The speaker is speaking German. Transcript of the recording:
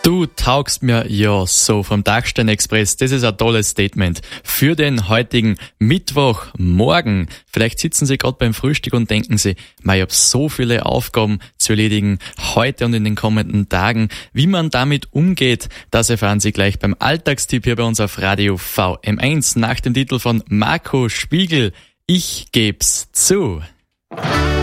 Du taugst mir ja so vom Dachstein Express. Das ist ein tolles Statement für den heutigen Mittwochmorgen. Vielleicht sitzen Sie gerade beim Frühstück und denken Sie, ich habe so viele Aufgaben zu erledigen heute und in den kommenden Tagen. Wie man damit umgeht, das erfahren Sie gleich beim Alltagstipp hier bei uns auf Radio VM1 nach dem Titel von Marco Spiegel. Ich geb's zu.